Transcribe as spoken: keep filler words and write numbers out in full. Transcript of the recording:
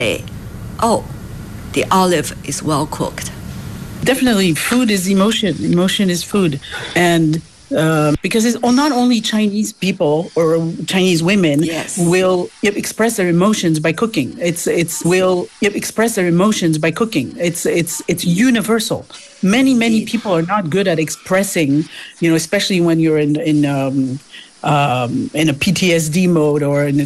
oh, the olive is well cooked. Definitely, food is emotion. Emotion is food. And uh, because it's not only Chinese people or Chinese women yes. will express their emotions by cooking. It's it's will express their emotions by cooking. It's it's it's universal. Many many people are not good at expressing, you know, especially when you're in in um, um, in a P T S D mode or in